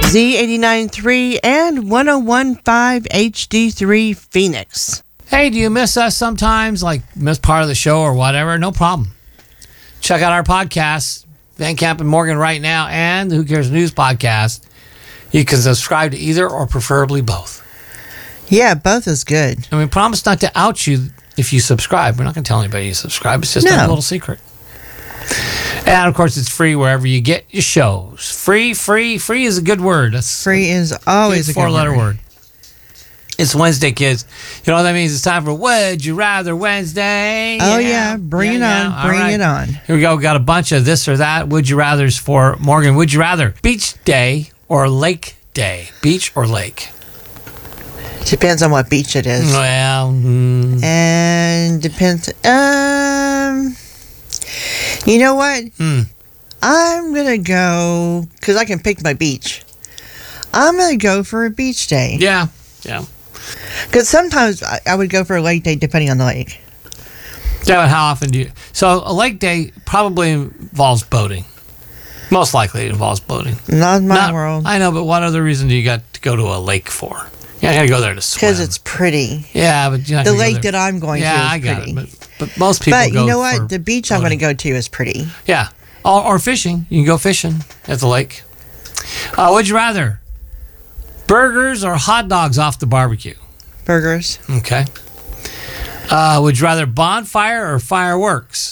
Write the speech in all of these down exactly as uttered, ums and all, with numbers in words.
Z eighty-nine point three and one oh one point five H D three Phoenix. Hey, do you miss us sometimes? Like miss part of the show or whatever? No problem. Check out our podcast, Van Camp and Morgan Right Now, and the Who Cares News podcast. You can subscribe to either or preferably both. Yeah, both is good. And we promise not to out you if you subscribe. We're not going to tell anybody you subscribe. It's just No. a little secret. And, of course, it's free wherever you get your shows. Free, free, free is a good word. That's Free is always a good four-letter word. word. It's Wednesday, kids. You know what that means? It's time for Would You Rather Wednesday. Oh, yeah. Bring it on. All Bring right. it on. Here we go. We got a bunch of this or that. Would you rathers for Morgan. Would you rather beach day or lake day? Beach or lake? Depends on what beach it is. Well, mm, And depends. Um, you know what? Hmm. I'm going to go, because I can pick my beach. I'm going to go for a beach day. yeah, yeah. Because sometimes I, I would go for a lake day depending on the lake. Yeah, but how often do you? So a lake day probably involves boating. Most likely it involves boating. Not in my Not- world. I know, but what other reason do you got to go to a lake for? Yeah, I got to go there to swim. Because it's pretty. Yeah, but you're not The gonna go lake there. that I'm going yeah, to is I got pretty. it. But, but most people But go you know for what? The beach I'm going to boating. go to is pretty. Yeah. Or, or fishing. You can go fishing at the lake. Uh, would you rather? Burgers or hot dogs off the barbecue? Burgers. Okay. Uh, would you rather bonfire or fireworks?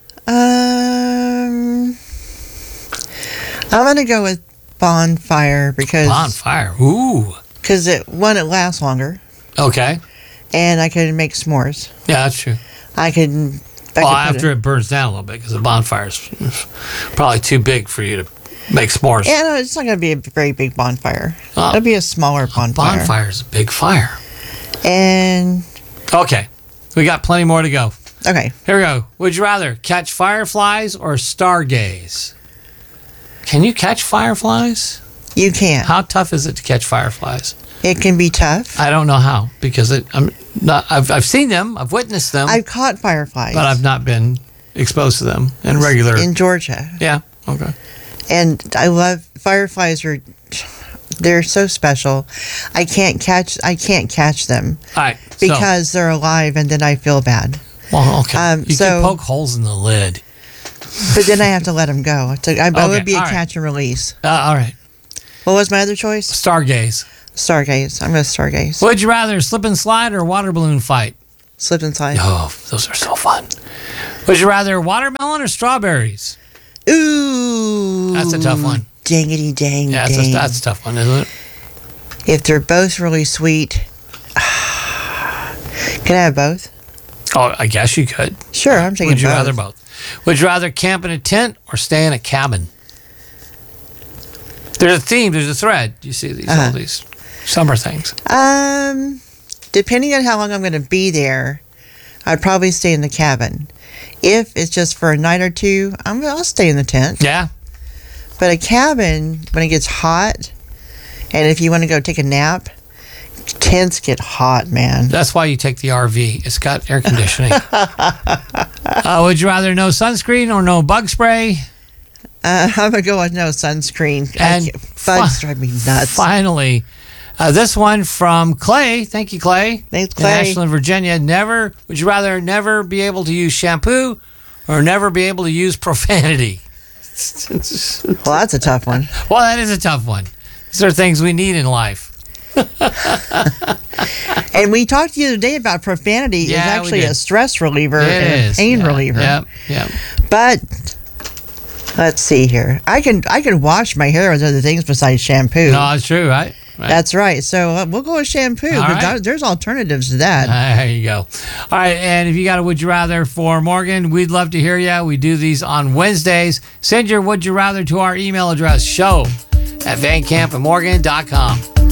Um, I'm going to go with bonfire because Bonfire. Ooh. cause it, one, it lasts longer. Okay. And I could make s'mores. Yeah, that's true. I could... I Well, could put after it, it burns down a little bit because the bonfire's probably too big for you to make s'mores. yeah, no, it's not going to be a very big bonfire. Oh. It'll be a smaller bonfire. Bonfire's a big fire. And, Okay. We got plenty more to go. okay. Here we go. Would you rather catch fireflies or stargaze? Can you catch fireflies? You can't. How tough is it to catch fireflies? It can be tough. I don't know how because it, I'm not. I've I've seen them. I've witnessed them, I've caught fireflies. but I've not been exposed to them in regular. in Georgia. yeah. Okay. And I love fireflies are they're so special. I can't catch I can't catch them All right. because they're alive and then I feel bad. so, well, okay. um, you so- can poke holes in the lid. But then I have to let them go. So I, I Okay, would be a all right. catch and release. Uh, all right. What was my other choice? Stargaze. Stargaze. I'm going to stargaze. Would you rather slip and slide or water balloon fight? Slip inside. Oh, those are so fun. Would you rather watermelon or strawberries? Ooh. That's a tough one. Dangity dang Yeah, that's dang. a, that's a tough one, isn't it? If they're both really sweet, can I have both? Oh, I guess you could. Sure, I'm taking Would you both. rather both? Would you rather camp in a tent or stay in a cabin? There's a theme. There's a thread. You see these all Uh-huh. these summer things. Um, depending on how long I'm going to be there, I'd probably stay in the cabin. If it's just for a night or two, I'm I'll stay in the tent. Yeah. But a cabin, when it gets hot, and if you want to go take a nap, tents get hot, man. That's why you take the R V. It's got air conditioning. uh, would you rather no sunscreen or no bug spray? Uh, I'm gonna go with no sunscreen. I And can't- bugs fi- drive me nuts. Finally, uh, this one from Clay. Thank you, Clay. Thanks, In Clay. Ashland, Virginia. Never. Would you rather never be able to use shampoo or never be able to use profanity? Well, that's a tough one. Well, that is a tough one. These are things we need in life. And we talked the other day about profanity is Yeah, we actually did. a stress reliever It and a is. pain Yeah, reliever. Yep. Yep. But let's see here. I can I can wash my hair with other things besides shampoo. No, it's true, right? Right. That's right. So uh, we'll go with shampoo. All but right. there- there's alternatives to that. There you go. All right, and if you got a Would You Rather for Morgan, we'd love to hear you. We do these on Wednesdays. Send your Would You Rather to our email address, show at van camp and morgan dot com.